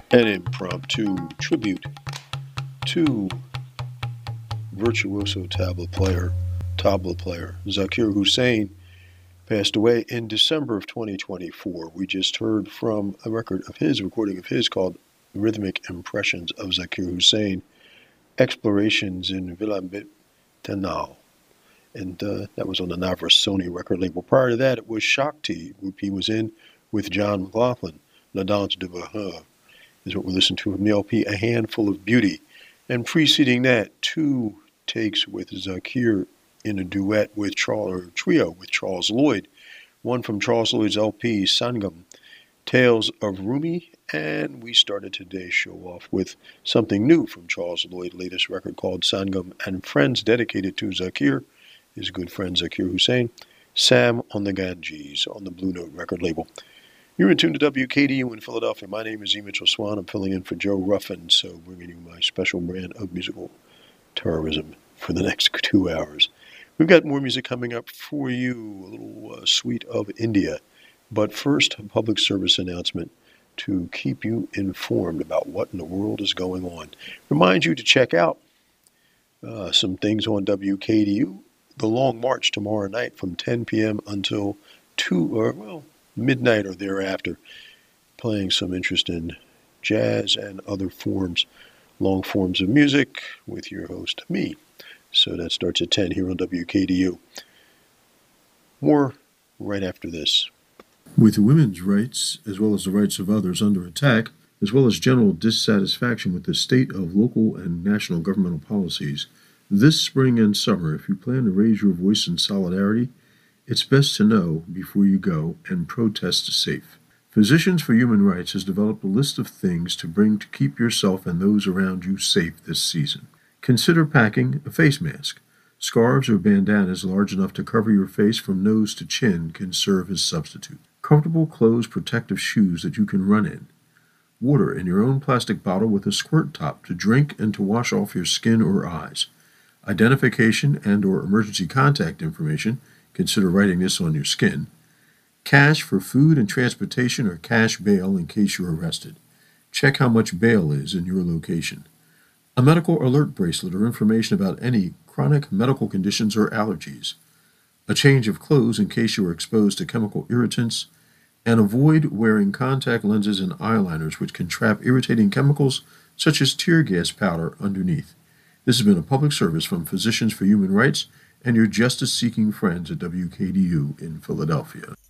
An impromptu tribute to virtuoso tabla player Zakir Hussain passed away in December of 2024. We just heard from a recording of his called Rhythmic Impressions of Zakir Hussain, Explorations in Willamette Tenal. And that was on the Navras Sony record label. Prior to that, it was Shakti, which he was in with John McLaughlin. La Danse de Bahia is what we listened to from the LP, A Handful of Beauty. And preceding that, two takes with Zakir in a duet with trio with Charles Lloyd. One from Charles Lloyd's LP, Sangam, Tales of Rumi. And we started today's show off with something new from Charles Lloyd's latest record called Sangam and Friends, dedicated to Zakir, his good friend Zakir Hussain, Sam on the Ganges on the Blue Note record label. You're in tune to WKDU in Philadelphia. My name is E. Mitchell Swan. I'm filling in for Joe Ruffin, so bringing you my special brand of musical terrorism for the next 2 hours. We've got more music coming up for you, a little suite of India. But first, a public service announcement to keep you informed about what in the world is going on. Remind you to check out some things on WKDU. The Long March tomorrow night from 10 p.m. until midnight or thereafter, playing some interest in jazz and other long forms of music with your host, me. So that starts at 10 here on WKDU. More right after this. With women's rights, as well as the rights of others under attack, as well as general dissatisfaction with the state of local and national governmental policies, this spring and summer, if you plan to raise your voice in solidarity, it's best to know before you go and protest safe. Physicians for Human Rights has developed a list of things to bring to keep yourself and those around you safe this season. Consider packing a face mask. Scarves or bandanas large enough to cover your face from nose to chin can serve as substitute. Comfortable closed protective shoes that you can run in. Water in your own plastic bottle with a squirt top to drink and to wash off your skin or eyes. Identification and or emergency contact information, consider writing this on your skin. Cash for food and transportation or cash bail in case you're arrested. Check how much bail is in your location. A medical alert bracelet or information about any chronic medical conditions or allergies. A change of clothes in case you are exposed to chemical irritants. And avoid wearing contact lenses and eyeliners which can trap irritating chemicals such as tear gas powder underneath. This has been a public service from Physicians for Human Rights and your justice-seeking friends at WKDU in Philadelphia.